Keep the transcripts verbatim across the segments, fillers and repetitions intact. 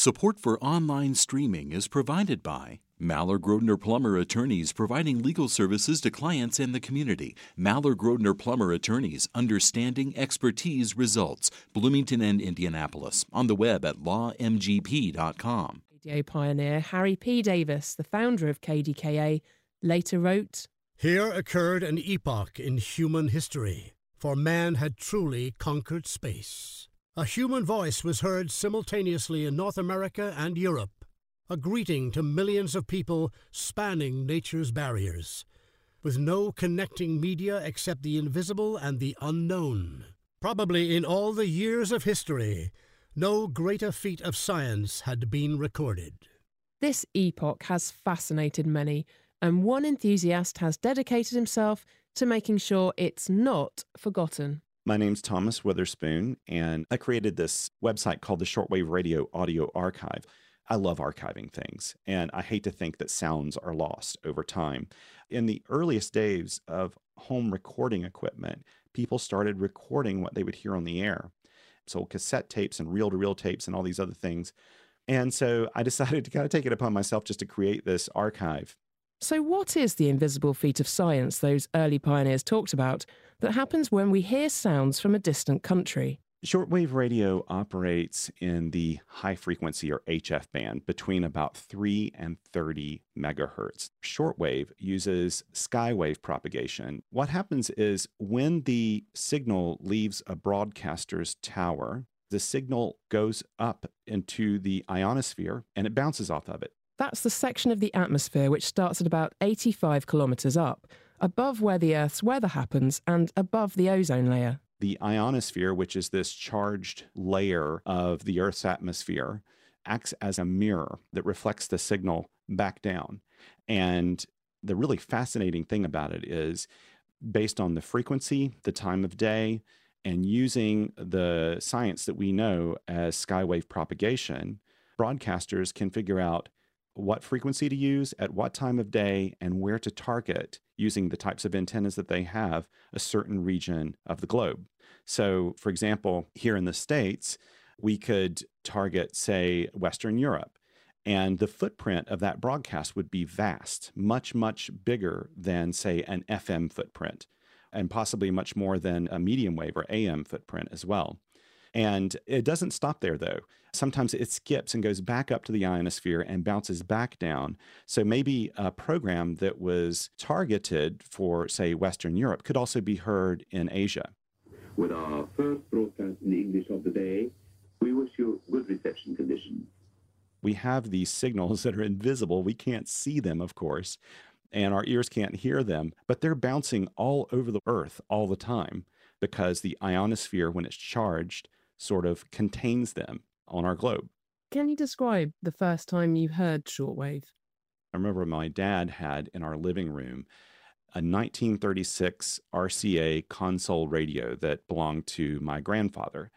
Support for online streaming is provided by Maller Grodner Plummer Attorneys, providing legal services to clients and the community. Maller Grodner Plummer Attorneys, understanding expertise results. Bloomington and Indianapolis. On the web at law m g p dot com. Radio pioneer Harry P. Davis, the founder of K D K A, later wrote, "Here occurred an epoch in human history, for man had truly conquered space. A human voice was heard simultaneously in North America and Europe, a greeting to millions of people spanning nature's barriers, with no connecting media except the invisible and the unknown. Probably in all the years of history, no greater feat of science had been recorded." This epoch has fascinated many, and one enthusiast has dedicated himself to making sure it's not forgotten. My name's Thomas Witherspoon, and I created this website called the Shortwave Radio Audio Archive. I love archiving things, and I hate to think that sounds are lost over time. In the earliest days of home recording equipment, people started recording what they would hear on the air. So cassette tapes and reel-to-reel tapes and all these other things. And so I decided to kind of take it upon myself just to create this archive. So what is the invisible feat of science those early pioneers talked about that happens when we hear sounds from a distant country? Shortwave radio operates in the high frequency or H F band between about three and thirty megahertz. Shortwave uses skywave propagation. What happens is when the signal leaves a broadcaster's tower, the signal goes up into the ionosphere and it bounces off of it. That's the section of the atmosphere which starts at about eighty-five kilometres up, above where the Earth's weather happens and above the ozone layer. The ionosphere, which is this charged layer of the Earth's atmosphere, acts as a mirror that reflects the signal back down. And the really fascinating thing about it is, based on the frequency, the time of day, and using the science that we know as skywave propagation, broadcasters can figure out what frequency to use, at what time of day, and where to target using the types of antennas that they have a certain region of the globe. So, for example, here in the States, we could target, say, Western Europe, and the footprint of that broadcast would be vast, much, much bigger than, say, an F M footprint, and possibly much more than a medium wave or A M footprint as well. And it doesn't stop there, though. Sometimes it skips and goes back up to the ionosphere and bounces back down. So maybe a program that was targeted for, say, Western Europe could also be heard in Asia. With our first broadcast in English of the day, we wish you good reception conditions. We have these signals that are invisible. We can't see them, of course, and our ears can't hear them, but they're bouncing all over the Earth all the time because the ionosphere, when it's charged, sort of contains them on our globe. Can you describe the first time you heard shortwave? I remember my dad had in our living room a nineteen thirty-six R C A console radio that belonged to my grandfather.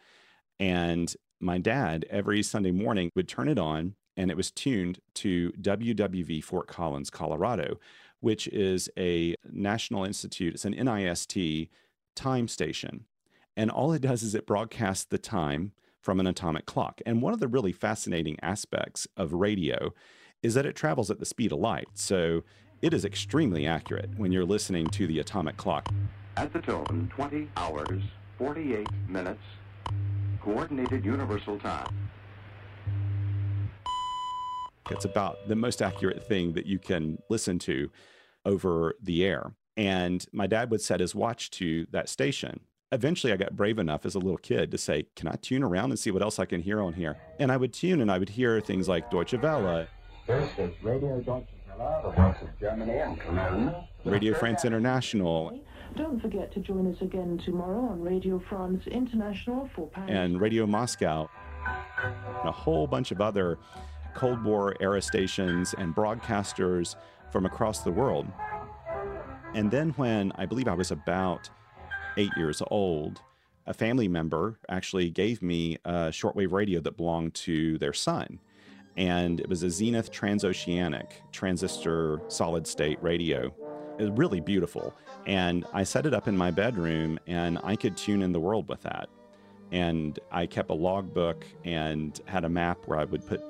And my dad, every Sunday morning, would turn it on, and it was tuned to W W V Fort Collins, Colorado, which is a National Institute, it's an N I S T time station. And all it does is it broadcasts the time from an atomic clock. And one of the really fascinating aspects of radio is that it travels at the speed of light. So it is extremely accurate when you're listening to the atomic clock. At the tone, twenty hours, forty-eight minutes, coordinated universal time. It's about the most accurate thing that you can listen to over the air. And my dad would set his watch to that station. Eventually, I got brave enough as a little kid to say, can I tune around and see what else I can hear on here? And I would tune and I would hear things like Deutsche Welle. This is Radio Deutsche Welle, the voice of Germany and Cologne. Radio France International. Don't forget to join us again tomorrow on Radio France International for Paris. And Radio Moscow. And a whole bunch of other Cold War era stations and broadcasters from across the world. And then when I believe I was about eight years old, a family member actually gave me a shortwave radio that belonged to their son. And it was a Zenith Transoceanic transistor solid state radio. It was really beautiful. And I set it up in my bedroom and I could tune in the world with that. And I kept a logbook and had a map where I would put